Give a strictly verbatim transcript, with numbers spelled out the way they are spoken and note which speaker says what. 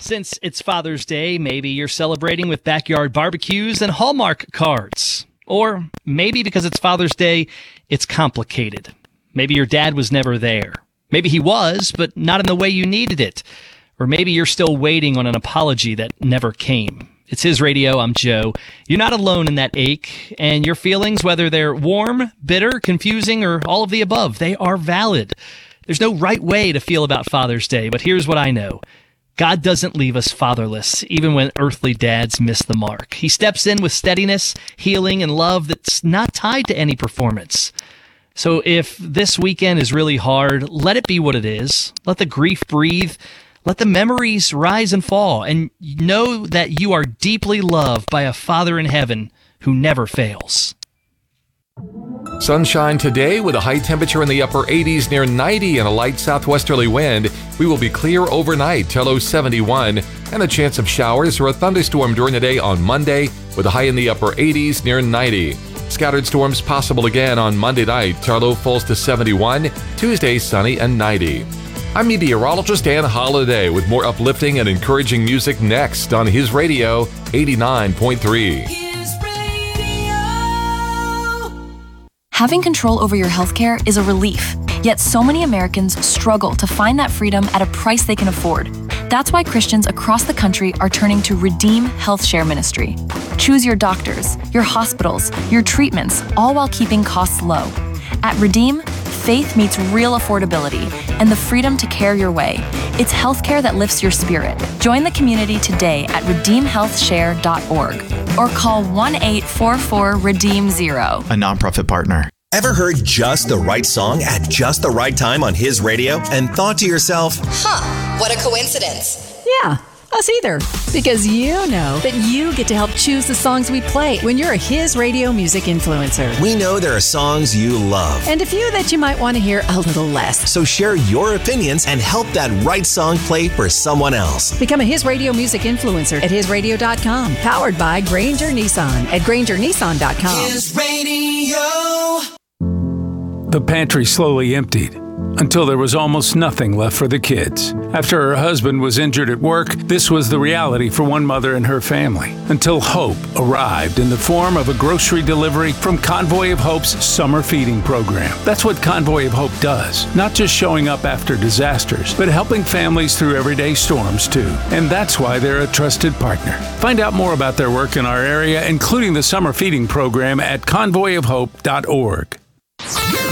Speaker 1: Since it's Father's Day, maybe you're celebrating with backyard barbecues and Hallmark cards. Or maybe because it's Father's Day, it's complicated. Maybe your dad was never there. Maybe he was, but not in the way you needed it. Or maybe you're still waiting on an apology that never came. It's His Radio. I'm Joe. You're not alone in that ache, and your feelings, whether they're warm, bitter, confusing, or all of the above, they are valid. There's no right way to feel about Father's Day, but here's what I know. God doesn't leave us fatherless, even when earthly dads miss the mark. He steps in with steadiness, healing, and love that's not tied to any performance. So if this weekend is really hard, let it be what it is. Let the grief breathe. Let the memories rise and fall. And know that you are deeply loved by a Father in heaven who never fails.
Speaker 2: Sunshine today with a high temperature in the upper eighties near ninety and a light southwesterly wind. We will be clear overnight till low seventy-one, and a chance of showers or a thunderstorm during the day on Monday with a high in the upper eighties near ninety. Scattered storms possible again on Monday night till low falls to seventy-one, Tuesday sunny and ninety. I'm meteorologist Dan Holliday with more uplifting and encouraging music next on His Radio eighty-nine point three.
Speaker 3: Having control over your healthcare is a relief, yet so many Americans struggle to find that freedom at a price they can afford. That's why Christians across the country are turning to Redeem Health Share Ministry. Choose your doctors, your hospitals, your treatments, all while keeping costs low. At Redeem, faith meets real affordability and the freedom to care your way. It's healthcare that lifts your spirit. Join the community today at redeem health share dot org or call one eight four four redeem zero.
Speaker 4: A nonprofit partner.
Speaker 5: Ever heard just the right song at just the right time on His Radio and thought to yourself,
Speaker 6: huh, what a coincidence.
Speaker 7: Yeah, us either. Because you know that you get to help choose the songs we play when you're a His Radio music influencer.
Speaker 5: We know there are songs you love.
Speaker 7: And a few that you might want to hear a little less.
Speaker 5: So share your opinions and help that right song play for someone else.
Speaker 7: Become a His Radio music influencer at his radio dot com. Powered by Granger Nissan at granger nissan dot com.
Speaker 8: His Radio.
Speaker 9: The pantry slowly emptied until there was almost nothing left for the kids. After her husband was injured at work, this was the reality for one mother and her family. Until hope arrived in the form of a grocery delivery from Convoy of Hope's summer feeding program. That's what Convoy of Hope does. Not just showing up after disasters, but helping families through everyday storms too. And that's why they're a trusted partner. Find out more about their work in our area, including the summer feeding program, at convoy of hope dot org.